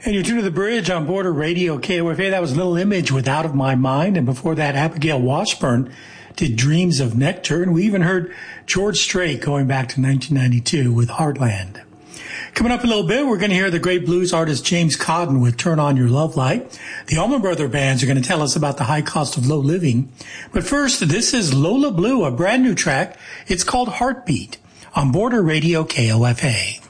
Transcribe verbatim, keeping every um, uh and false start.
And you're tuned to the bridge on Border Radio K O F A. That was Little Image with Out of My Mind. And before that, Abigail Washburn did Dreams of Nectar. And we even heard George Strait going back to nineteen ninety-two with Heartland. Coming up in a little bit, we're going to hear the great blues artist James Cotton with Turn On Your Love Light. The Allman Brother Bands are going to tell us about the high cost of low living. But first, this is Lola Blue, a brand new track. It's called Heartbeat on Border Radio K O F A.